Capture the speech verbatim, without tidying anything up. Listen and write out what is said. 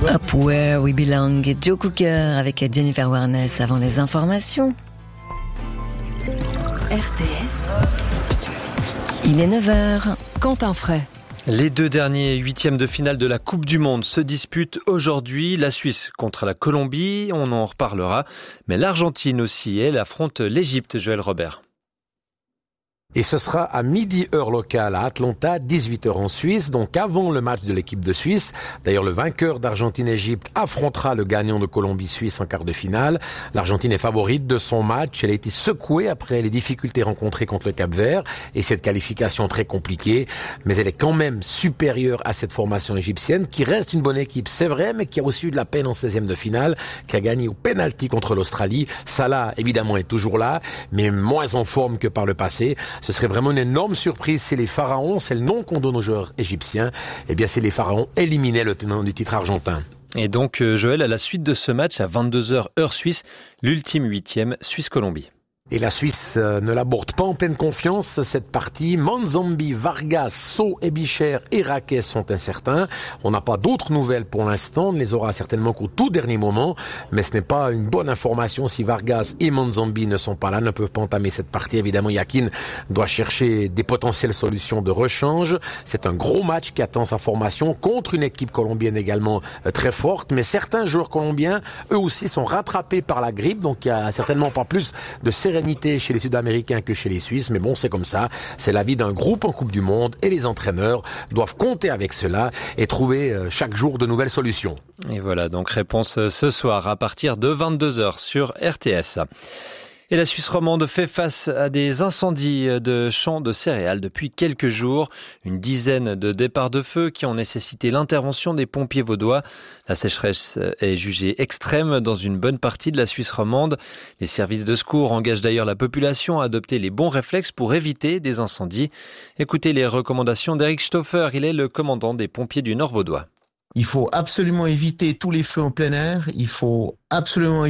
Up Where We Belong, Joe Cooker avec Jennifer Warnes avant les informations. R T S. Il est neuf heures. Quentin Fray. Les deux derniers huitièmes de finale de la Coupe du Monde se disputent aujourd'hui. La Suisse contre la Colombie, on en reparlera. Mais l'Argentine aussi, elle affronte l'Égypte, Joël Robert. Et ce sera à midi heure locale à Atlanta, dix-huit heures en Suisse, donc avant le match de l'équipe de Suisse. D'ailleurs, le vainqueur d'Argentine-Égypte affrontera le gagnant de Colombie-Suisse en quart de finale. L'Argentine est favorite de son match. Elle a été secouée après les difficultés rencontrées contre le Cap-Vert et cette qualification très compliquée. Mais elle est quand même supérieure à cette formation égyptienne qui reste une bonne équipe, c'est vrai, mais qui a aussi eu de la peine en seizième de finale, qui a gagné au penalty contre l'Australie. Salah, évidemment, est toujours là, mais moins en forme que par le passé. Ce serait vraiment une énorme surprise si les Pharaons, c'est le nom qu'on donne aux joueurs égyptiens, eh bien si les Pharaons éliminaient le tenant du titre argentin. Et donc Joël, à la suite de ce match à vingt-deux heures heure suisse, l'ultime huitième Suisse-Colombie. Et la Suisse euh, ne l'aborde pas en pleine confiance, cette partie. Manzambi, Vargas, So, Ebicher et Raquez sont incertains. On n'a pas d'autres nouvelles pour l'instant, on ne les aura certainement qu'au tout dernier moment, mais ce n'est pas une bonne information si Vargas et Manzambi ne sont pas là, ne peuvent pas entamer cette partie. Évidemment, Yakin doit chercher des potentielles solutions de rechange. C'est un gros match qui attend sa formation contre une équipe colombienne également euh, très forte, mais certains joueurs colombiens, eux aussi, sont rattrapés par la grippe, donc il n'y a certainement pas plus de sérénité chez les Sud-Américains que chez les Suisses, mais bon, c'est comme ça. C'est la vie d'un groupe en Coupe du Monde et les entraîneurs doivent compter avec cela et trouver chaque jour de nouvelles solutions. Et voilà, donc réponse ce soir à partir de vingt-deux heures sur R T S. Et la Suisse romande fait face à des incendies de champs de céréales depuis quelques jours. Une dizaine de départs de feu qui ont nécessité l'intervention des pompiers vaudois. La sécheresse est jugée extrême dans une bonne partie de la Suisse romande. Les services de secours engagent d'ailleurs la population à adopter les bons réflexes pour éviter des incendies. Écoutez les recommandations d'Eric Stoffer, il est le commandant des pompiers du Nord vaudois. Il faut absolument éviter tous les feux en plein air. Il faut absolument